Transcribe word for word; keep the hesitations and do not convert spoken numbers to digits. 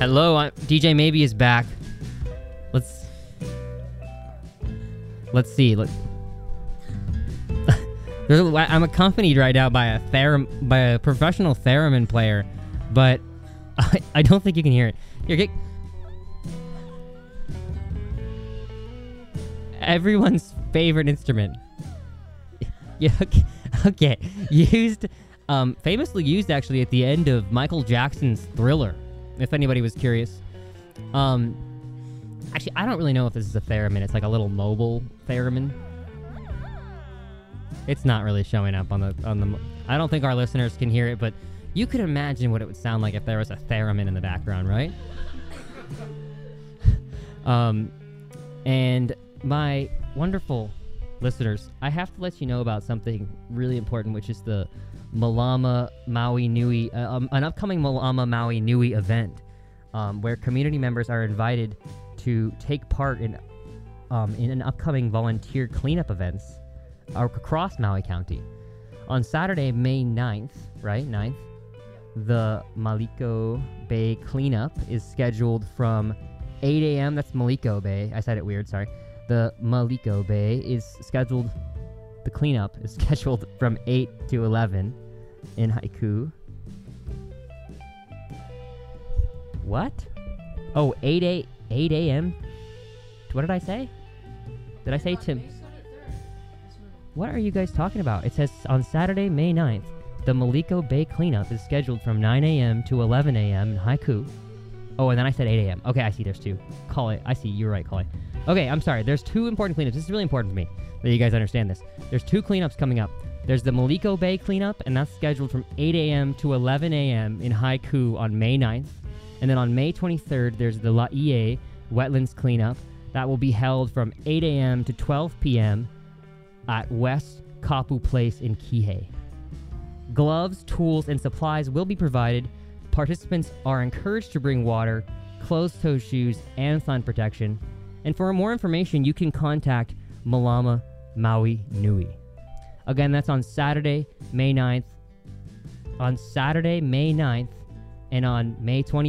Hello, I'm, D J Maybe is back. Let's let's see. Let, There's a, I'm accompanied right now by a therum, by a professional theremin player, but I, I don't think you can hear it. Here, get everyone's favorite instrument. Yeah, okay, okay. Used, um, famously used actually at the end of Michael Jackson's Thriller, if anybody was curious. Um, actually, I don't really know if this is a theremin. It's like a little mobile theremin. It's not really showing up on the on the. I don't think our listeners can hear it, but you could imagine what it would sound like if there was a theremin in the background, right? um, and my wonderful listeners, I have to let you know about something really important, which is the Malama Maui Nui, uh, um, an upcoming Malama Maui Nui event, um, where community members are invited to take part in um, in an upcoming volunteer cleanup events across Maui County. On Saturday, May ninth, right, ninth, the Maliko Bay cleanup is scheduled from eight a.m. That's Maliko Bay. I said it weird, sorry. The Maliko Bay is scheduled, the cleanup is scheduled from eight to eleven in Haiku. What? Oh, eight a.m.? What did I say? Did I say to... What are you guys talking about? It says on Saturday, May ninth, the Maliko Bay cleanup is scheduled from nine a.m. to eleven a.m. in Haiku. Oh, and then I said eight a.m. Okay, I see, there's two. Call it. I see, you're right, call it. Okay, I'm sorry. There's two important cleanups. This is really important to me that you guys understand this. There's two cleanups coming up. There's the Maliko Bay cleanup, and that's scheduled from eight a.m. to eleven a.m. in Haiku on May ninth. And then on May twenty-third, there's the Laie Wetlands cleanup. That will be held from eight a.m. to twelve p.m. at West Kapu Place in Kihei. Gloves, tools, and supplies will be provided. Participants are encouraged to bring water, closed-toe shoes, and sun protection. And for more information, you can contact Malama Maui Nui. Again, that's on Saturday, May ninth. On Saturday, May ninth, and on May twenty-third,